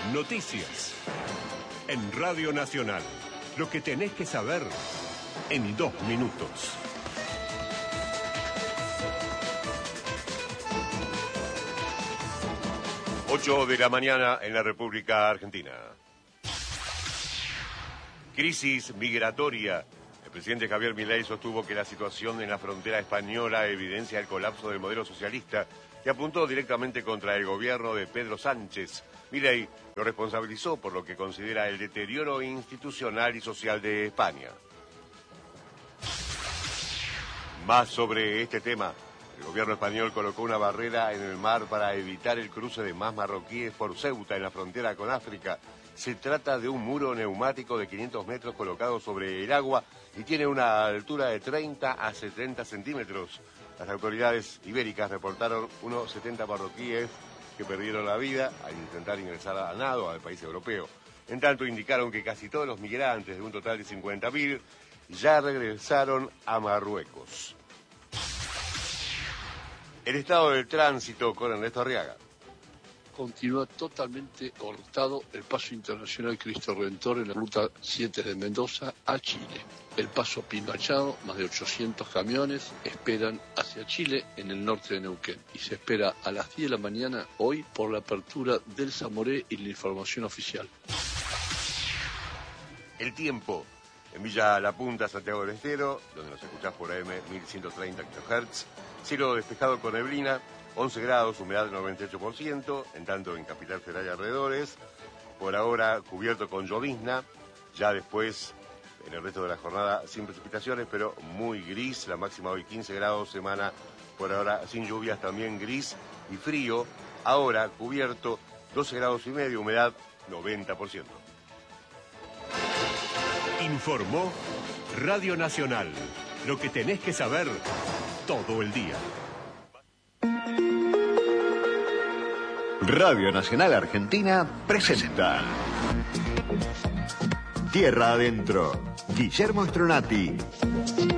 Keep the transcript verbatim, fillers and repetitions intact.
Noticias. En Radio Nacional. Lo que tenés que saber en dos minutos. Ocho de la mañana en la República Argentina. Crisis migratoria. El presidente Javier Milei sostuvo que la situación en la frontera española evidencia el colapso del modelo socialista y apuntó directamente contra el gobierno de Pedro Sánchez. Milei lo responsabilizó por lo que considera el deterioro institucional y social de España. Más sobre este tema. El gobierno español colocó una barrera en el mar para evitar el cruce de más marroquíes por Ceuta en la frontera con África. Se trata de un muro neumático de quinientos metros colocado sobre el agua y tiene una altura de treinta a setenta centímetros. Las autoridades ibéricas reportaron unos setenta marroquíes que perdieron la vida al intentar ingresar a nado al país europeo. En tanto, indicaron que casi todos los migrantes, de un total de cincuenta mil, ya regresaron a Marruecos. El estado del tránsito con Ernesto Arriaga. Continúa totalmente cortado el paso internacional Cristo Redentor en la ruta siete de Mendoza a Chile. El paso Pimachado, más de ochocientos camiones esperan hacia Chile en el norte de Neuquén. Y se espera a las diez de la mañana hoy por la apertura del Zamoré y la información oficial. El tiempo. En Villa La Punta, Santiago del Estero, donde nos escuchás por A M mil ciento treinta kilohertz. Cielo despejado con neblina. once grados, humedad del noventa y ocho por ciento, en tanto en Capital Federal y alrededores. Por ahora cubierto con llovizna, ya después en el resto de la jornada sin precipitaciones, pero muy gris. La máxima hoy quince grados, semana por ahora sin lluvias, también gris y frío. Ahora cubierto doce grados y medio, humedad noventa por ciento. Informó Radio Nacional. Lo que tenés que saber todo el día. Radio Nacional Argentina presenta Tierra Adentro. Guillermo Stronati.